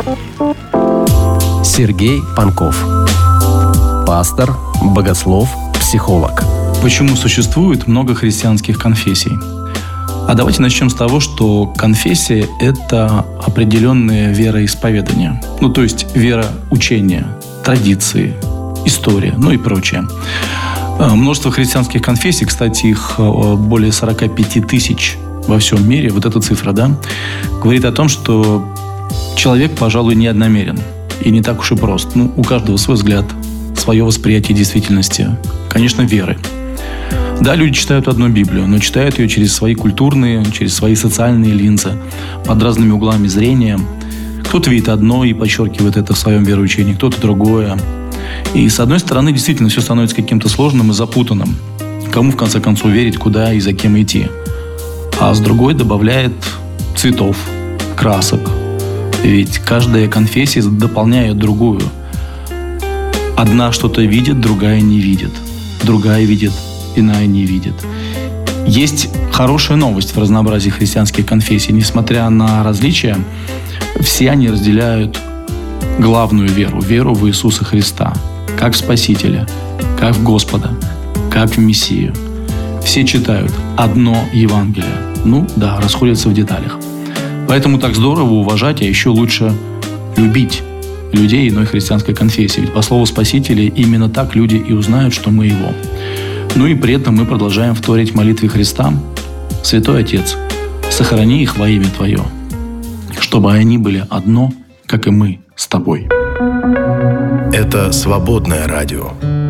Сергей Панков. Пастор, богослов, психолог. Почему существует много христианских конфессий? А давайте начнем с того, что конфессия – это определенное вероисповедание. То есть вероучение, традиции, история, и прочее. Множество христианских конфессий, кстати, их более 45 тысяч во всем мире, вот эта цифра, говорит о том, что человек, пожалуй, не одномерен и не так уж и прост. У каждого свой взгляд, свое восприятие действительности, конечно, веры. Да, люди читают одну Библию, но читают ее через свои культурные, через свои социальные линзы, под разными углами зрения. Кто-то видит одно и подчеркивает это в своем вероучении, кто-то другое. И с одной стороны, действительно, все становится каким-то сложным и запутанным. Кому, в конце концов, верить, куда и за кем идти. А с другой добавляет цветов, красок. Ведь каждая конфессия дополняет другую. Одна что-то видит, другая не видит. Другая видит, иная не видит. Есть хорошая новость в разнообразии христианских конфессий. Несмотря на различия, все они разделяют главную веру в Иисуса Христа, как в Спасителя, как в Господа, как в Мессию. Все читают одно Евангелие. Расходятся в деталях. Поэтому так здорово уважать, а еще лучше любить людей иной христианской конфессии. Ведь по слову Спасителя именно так люди и узнают, что мы Его. И при этом мы продолжаем вторить молитве Христа: «Святой Отец, сохрани их во имя Твое, чтобы они были одно, как и мы с Тобой». Это «Свободное радио».